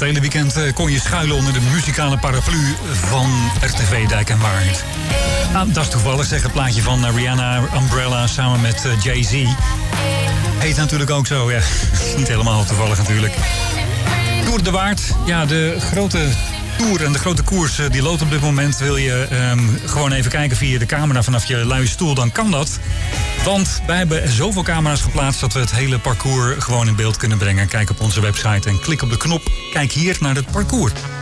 het hele weekend kon je schuilen onder de muzikale paraplu van RTV Dijk en Waard. Nou, dat is toevallig, zeg, het plaatje van Rihanna, Umbrella samen met Jay-Z. Heet natuurlijk ook zo, ja. Niet helemaal toevallig natuurlijk. Tour de Waard, ja, de grote tour en de grote koers die loopt op dit moment. Wil je gewoon even kijken via de camera vanaf je luie stoel, dan kan dat. Want wij hebben zoveel camera's geplaatst dat we het hele parcours gewoon in beeld kunnen brengen. Kijk op onze website en klik op de knop. Kijk hier naar het parcours.